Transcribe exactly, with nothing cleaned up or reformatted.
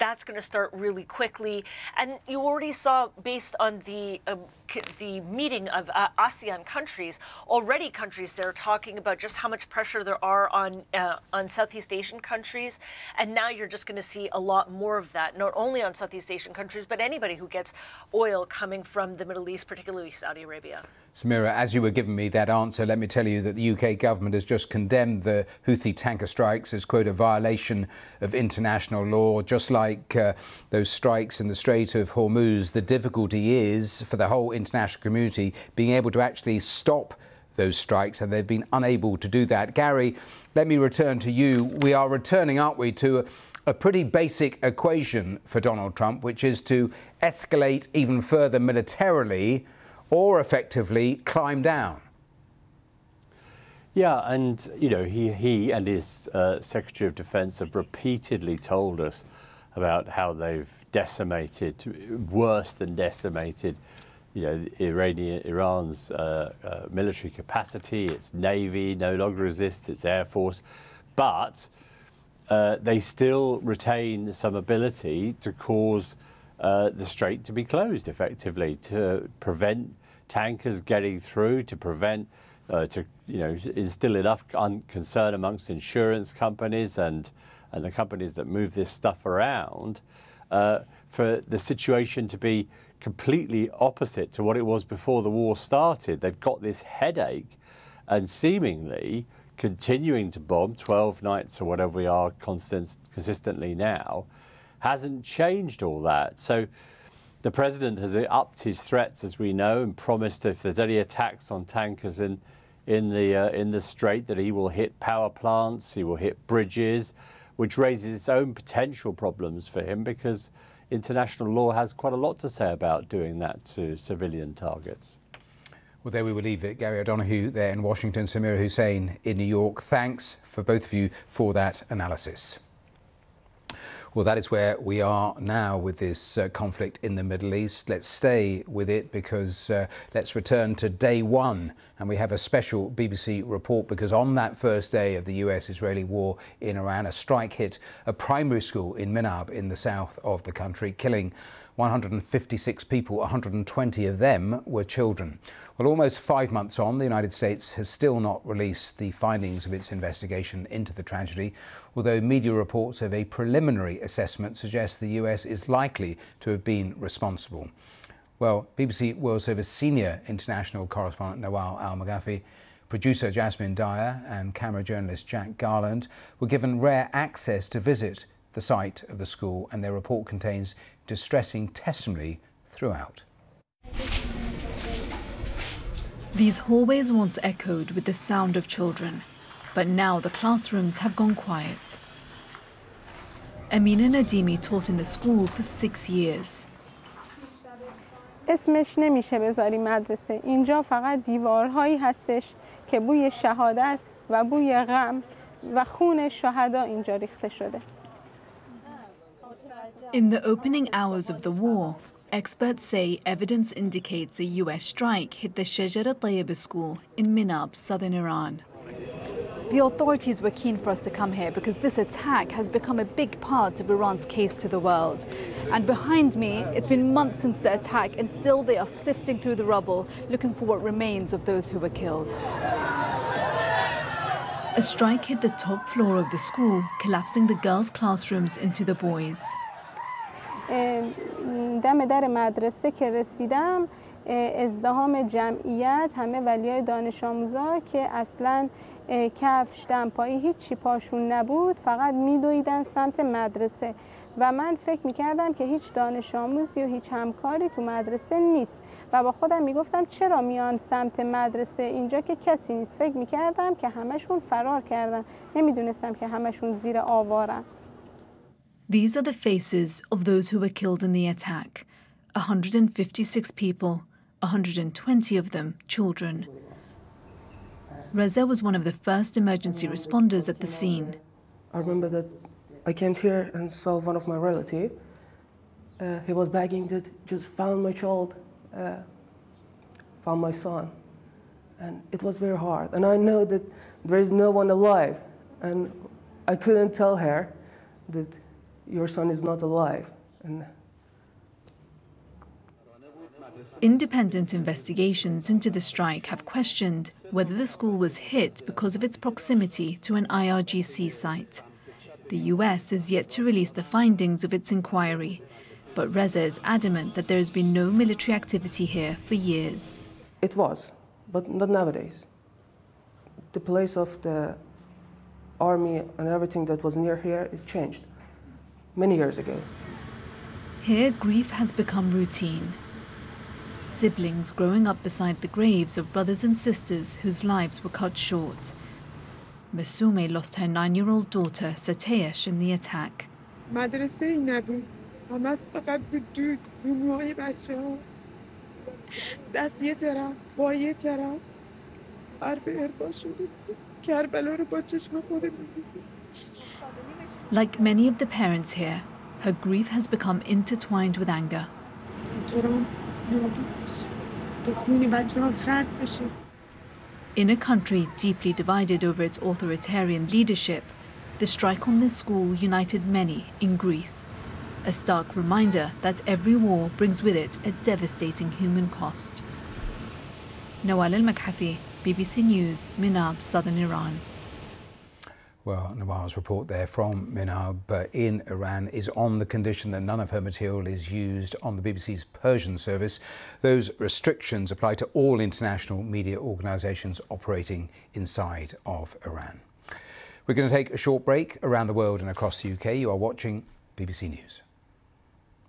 that's going to start really quickly. And you already saw, based on the uh, the meeting of uh, ASEAN countries, already countries there are talking about just how much pressure there are on uh, on Southeast Asian countries. And now you're just going to see a lot more of that, not only on Southeast Asian countries, but anybody who gets oil coming from the Middle East, particularly Saudi Arabia. Samira, as you were giving me that answer, let me tell you that the U K government has just condemned the Houthi tanker strikes as, quote, a violation of international law. Just like uh, those strikes in the Strait of Hormuz, the difficulty is for the whole international community being able to actually stop those strikes, and they've been unable to do that. Gary, let me return to you. We are returning, aren't we, to a, a pretty basic equation for Donald Trump, which is to escalate even further militarily or effectively climb down. Yeah, and, you know, he, he and his uh, Secretary of Defense have repeatedly told us about how they've decimated, worse than decimated, you know, Iranian, Iran's uh, uh, military capacity, its navy no longer exists, its air force, but uh, they still retain some ability to cause uh, the strait to be closed effectively, to prevent tankers getting through, to prevent, uh, to you know, instill enough concern amongst insurance companies and and the companies that move this stuff around, uh, for the situation to be completely opposite to what it was before the war started. They've got this headache, and seemingly continuing to bomb twelve nights or whatever we are constant, consistently now, hasn't changed all that. So the president has upped his threats, as we know, and promised if there's any attacks on tankers in in the uh, in the strait, that he will hit power plants, he will hit bridges, which raises its own potential problems for him, because international law has quite a lot to say about doing that to civilian targets. Well, there we will leave it. Gary O'Donoghue there in Washington, Samira Hussein in New York. Thanks for both of you for that analysis. Well, that is where we are now with this uh, conflict in the Middle East. Let's stay with it, because uh, let's return to day one. And we have a special B B C report, because on that first day of the U S-Israeli war in Iran, a strike hit a primary school in Minab in the south of the country, killing one hundred fifty-six people. one hundred twenty of them were children. Well, almost five months on, the United States has still not released the findings of its investigation into the tragedy, although media reports of a preliminary assessment suggest the U S is likely to have been responsible. Well, B B C World Service senior international correspondent Nawal Al-Maghafi, producer Jasmine Dyer and camera journalist Jack Garland were given rare access to visit the site of the school, and their report contains distressing testimony throughout. These hallways once echoed with the sound of children, but now the classrooms have gone quiet. Amina Nadimi taught in the school for six years. اسمش نمیشه بذاری مدرسه. اینجا فقط دیوارهایی هستش که بوی شهادت و بوی غم و خون شهدا اینجا ریخته شده. In the opening hours of the war, experts say evidence indicates a U S strike hit the Shajar al-Tayyib school in Minab, southern Iran. The authorities were keen for us to come here because this attack has become a big part of Iran's case to the world. And behind me, it's been months since the attack, and still they are sifting through the rubble, looking for what remains of those who were killed. A strike hit the top floor of the school, collapsing the girls' classrooms into the boys. دم در مدرسه که رسیدم، ازدحام جمعیت، همه ولیای دانش آموزا که اصلاً کفش دمپایی هیچی پاشون نبود، فقط میدویدن سمت مدرسه و من فکر میکردم که هیچ دانش آموزی و هیچ همکاری تو مدرسه نیست و با خودم میگفتم چرا میان سمت مدرسه، اینجا که کسی نیست. فکر میکردم که همشون فرار کردن، نمیدونستم که همشون زیر آوارن. These are the faces of those who were killed in the attack. one hundred fifty-six people, one hundred twenty of them children. Reza was one of the first emergency responders at the scene. I remember that I came here and saw one of my relatives. Uh, he was begging that just found my child, uh, found my son. And it was very hard. And I know that there is no one alive. And I couldn't tell her that your son is not alive. And independent investigations into the strike have questioned whether the school was hit because of its proximity to an I R G C site. The U S is yet to release the findings of its inquiry, but Reza is adamant that there has been no military activity here for years. it was, but not nowadays. The place of the army and everything that was near here is changed many years ago. Here, grief has become routine. Siblings growing up beside the graves of brothers and sisters whose lives were cut short. Masume lost her nine-year-old daughter, Satesh, in the attack. مدرسه نبود. همش فقط بود دود رو موهای بچه ها. دست یه طرف، با یه طرف. هر به اربا شده بود. کربلا رو با چشم خودمون دیدیم. Like many of the parents here, her grief has become intertwined with anger. اینطورم نابود بشه. تو خون بچه ها خرد بشه. In a country deeply divided over its authoritarian leadership, the strike on this school united many in grief. A stark reminder that every war brings with it a devastating human cost. Nawal al-Makhafi, B B C News, Minab, southern Iran. Well, Nawal's report there from Minab uh, in Iran is on the condition that none of her material is used on the B B C's Persian service. Those restrictions apply to all international media organisations operating inside of Iran. We're going to take a short break around the world and across the U K. You are watching B B C News.